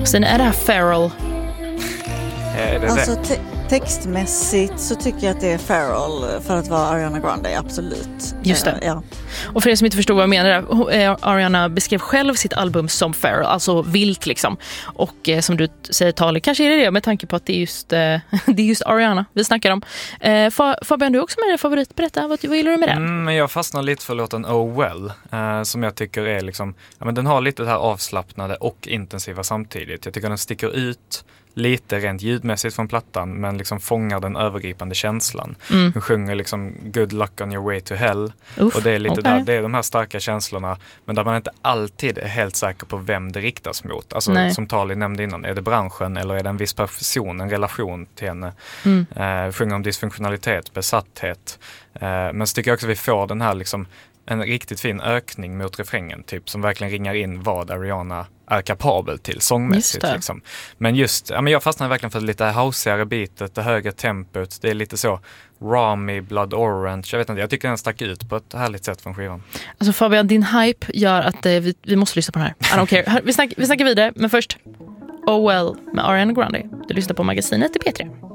Sen är det här Pharrell. Alltså textmässigt så tycker jag att det är Pharrell för att vara Ariana Grande, absolut. Just det. Ja. Och för er som inte förstår vad jag menar, Ariana beskrev själv sitt album som Pharrell, alltså vilt liksom. Och som du säger, Tali, kanske är det med tanke på att det är just Ariana vi snackar om. Fabian, du är också med din favorit. Berätta, vad gillar du med den? Men jag fastnar lite för låten Oh Well, som jag tycker är liksom, ja, men den har lite det här avslappnade och intensiva samtidigt. Jag tycker den sticker ut lite rent ljudmässigt från plattan, men liksom fångar den övergripande känslan. Hon sjunger liksom Good luck on your way to hell. Och det är lite där, det är de här starka känslorna, men där man inte alltid är helt säker på vem det riktas mot. Alltså som Tali nämnde innan, är det branschen eller är det en viss person, en relation till henne? Sjunger om dysfunktionalitet, besatthet. Men så tycker jag också att vi får den här liksom en riktigt fin ökning mot refrängen typ, som verkligen ringar in vad Ariana är kapabel till sångmässigt. Liksom. Men just, ja, men jag fastnar verkligen för lite houseigare beatet, det högre tempot, det är lite så Rami, Blood Orange, jag vet inte, jag tycker den stack ut på ett härligt sätt från skivan. Alltså Fabian, din hype gör att vi måste lyssna på den här. I don't care. Vi snackar vidare, men först Oh Well med Ariana Grande. Du lyssnar på Magasinet i P3.